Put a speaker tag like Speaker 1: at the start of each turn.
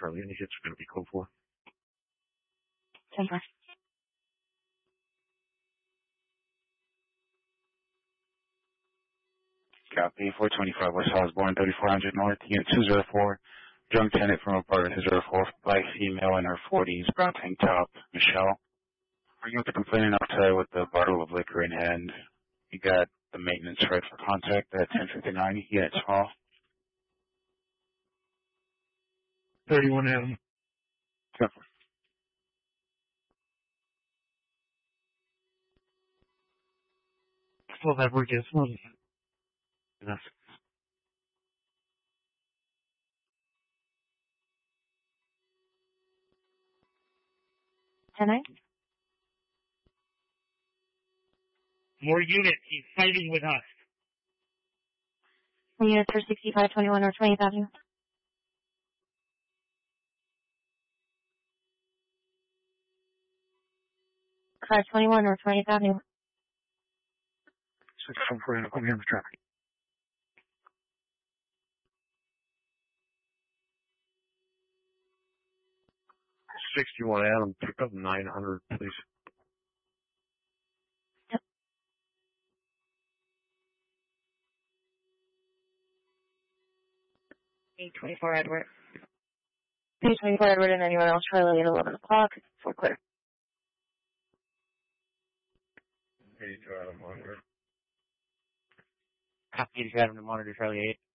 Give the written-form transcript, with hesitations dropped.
Speaker 1: Charlie. Any hits are going to be code 4.
Speaker 2: 10-4.
Speaker 3: Copy. 425 West Osborne, 3400 North, Unit 204. Drunk tenant from apartment 204, black female in her 40s, brown tank top, Michelle. Are you with the complainant outside with the bottle of liquor in hand? You got the maintenance right for contact at 1059, Unit 12.
Speaker 1: 31 Adam.
Speaker 3: 10-4.
Speaker 1: Well, that work is well. Enough.
Speaker 4: More units. He's fighting with us.
Speaker 2: Units for 6521 or 20th Avenue. Car 21 or 20th Avenue.
Speaker 1: 614, put me on the traffic. 61 Adam, pick up 900, please.
Speaker 2: Yep.
Speaker 5: 824 Edward.
Speaker 2: 824 Edward and anyone else, Charlie at 11 o'clock. For clear.
Speaker 1: 82 Adam, monitor.
Speaker 4: Copy 82 Adam to monitor Charlie 8.